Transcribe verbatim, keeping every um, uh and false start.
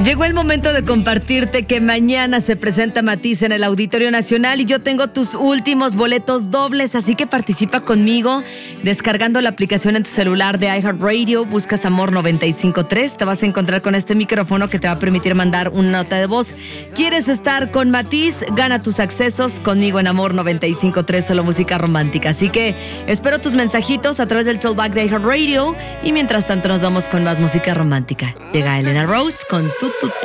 Llegó el momento de compartirte que mañana se presenta Matiz en el Auditorio Nacional y yo tengo tus últimos boletos dobles, así que participa conmigo descargando la aplicación en tu celular de iHeartRadio, buscas Amor noventa y cinco punto tres, te vas a encontrar con este micrófono que te va a permitir mandar una nota de voz. ¿Quieres estar con Matiz? Gana tus accesos conmigo en Amor noventa y cinco punto tres, solo música romántica. Así que espero tus mensajitos a través del Tollback de iHeartRadio y mientras tanto nos vamos con más música romántica. Llega Elena Rose con Tu Tu Tu.